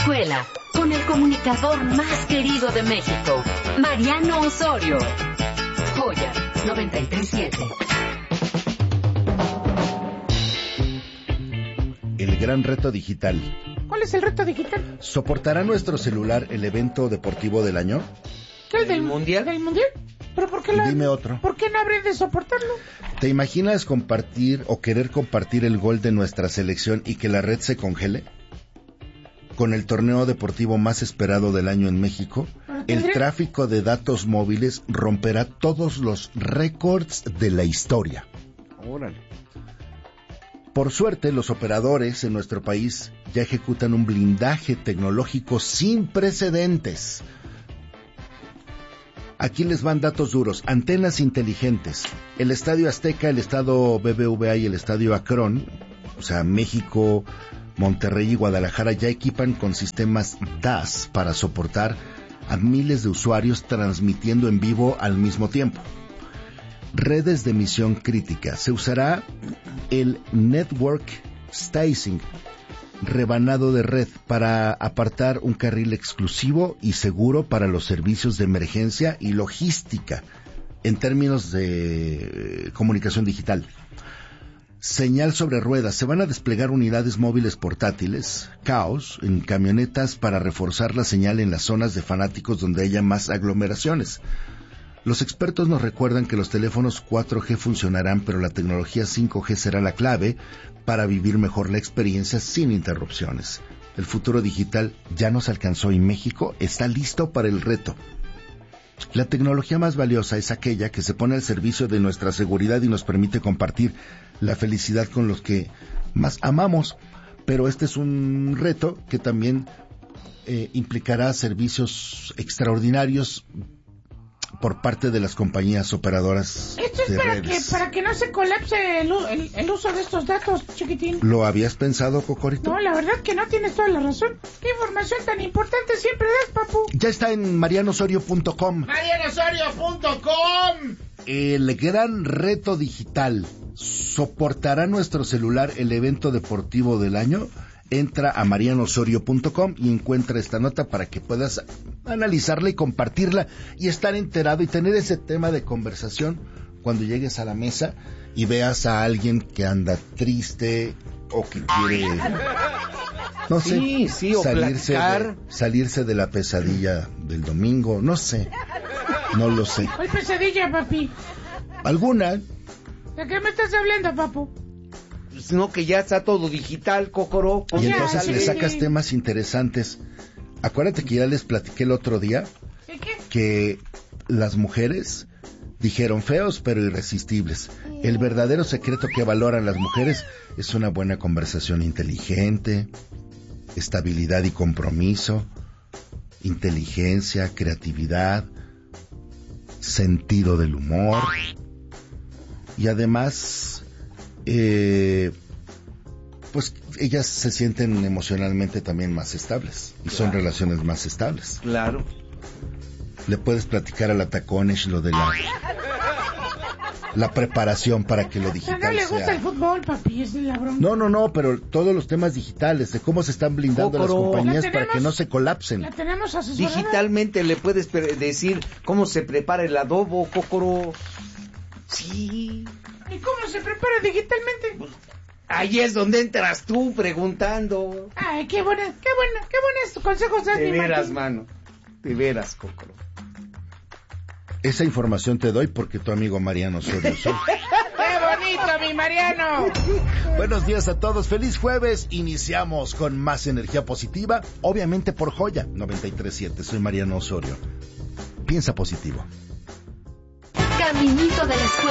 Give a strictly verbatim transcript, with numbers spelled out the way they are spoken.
escuela, con el comunicador más querido de México, Mariano Osorio. Joya noventa y tres punto siete. El gran reto digital. ¿Cuál es el reto digital? ¿Soportará nuestro celular el evento deportivo del año? ¿Qué, el del mundial? ¿Del mundial? ¿Pero por qué, la, Dime otro. ¿Por qué no habría de soportarlo? ¿Te imaginas compartir o querer compartir el gol de nuestra selección y que la red se congele? Con el torneo deportivo más esperado del año en México, el tráfico de datos móviles romperá todos los récords de la historia. Órale. Por suerte, los operadores en nuestro país ya ejecutan un blindaje tecnológico sin precedentes. Aquí les van datos duros. Antenas inteligentes. El Estadio Azteca, el Estadio B B V A y el Estadio Akron, o sea, México, Monterrey y Guadalajara, ya equipan con sistemas D A S para soportar a miles de usuarios transmitiendo en vivo al mismo tiempo. Redes de emisión crítica. Se usará el Network Slicing, rebanado de red, para apartar un carril exclusivo y seguro para los servicios de emergencia y logística en términos de comunicación digital. Señal sobre ruedas. Se van a desplegar unidades móviles portátiles, caos, en camionetas para reforzar la señal en las zonas de fanáticos donde haya más aglomeraciones. Los expertos nos recuerdan que los teléfonos cuatro G funcionarán, pero la tecnología cinco G será la clave para vivir mejor la experiencia sin interrupciones. El futuro digital ya nos alcanzó y México está listo para el reto. La tecnología más valiosa es aquella que se pone al servicio de nuestra seguridad y nos permite compartir la felicidad con los que más amamos. Pero este es un reto que también eh, implicará servicios extraordinarios por parte de las compañías operadoras de redes. Esto es para que, para que no se colapse el, el, el uso de estos datos, chiquitín. ¿Lo habías pensado, Cocorito? No, la verdad que no, tienes toda la razón. ¿Qué información tan importante siempre das, papu? Ya está en mariano osorio punto com. mariano osorio punto com. El gran reto digital. ¿Soportará nuestro celular el evento deportivo del año? Entra a mariano osorio punto com y encuentra esta nota para que puedas analizarla y compartirla y estar enterado y tener ese tema de conversación cuando llegues a la mesa y veas a alguien que anda triste o que quiere, no sé, sí, sí, o salirse, platicar. de, salirse de la pesadilla del domingo, no sé, no lo sé. ¿Cuál pesadilla, papi? ¿Alguna? ¿De qué me estás hablando, papu? No, que ya está todo digital, Cocoro. Y ya, entonces sí, le sacas sí. temas interesantes. Acuérdate que ya les platiqué el otro día ¿De qué? que las mujeres dijeron feos pero irresistibles. El verdadero secreto que valoran las mujeres es una buena conversación inteligente, estabilidad y compromiso, inteligencia, creatividad, sentido del humor y además Eh, pues ellas se sienten emocionalmente también más estables y son relaciones más estables. Claro. Le puedes platicar a la Tacones lo de la la preparación para que lo digital No le gusta sea. el fútbol, papi, es la broma. No, no, no, pero todos los temas digitales, de cómo se están blindando Cócoro. las compañías La para tenemos- que no se colapsen. La tenemos asesorada. Digitalmente le puedes pre- decir cómo se prepara el adobo, Cocoro. Sí. ¿Y cómo se prepara digitalmente? Ahí es donde entras tú preguntando. Ay, qué buena, qué buena, qué buenos consejos das, De mi veras, Martín. mano. De veras, Cocoro. Esa información te doy porque tu amigo Mariano Osorio soy. ¡Qué bonito, mi Mariano! Buenos días a todos, feliz jueves. Iniciamos con más energía positiva, obviamente por Joya noventa y tres punto siete. Soy Mariano Osorio. Piensa positivo. Caminito de la escuela.